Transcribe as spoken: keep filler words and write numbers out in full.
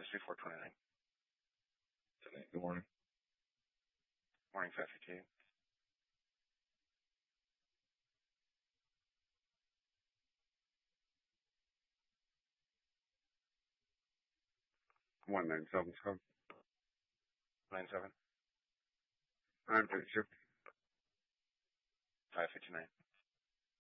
three four two nine. Good morning. Morning, five fifty-eight. one nine seven seven. nine seven. nine fifty-two. five fifty-nine.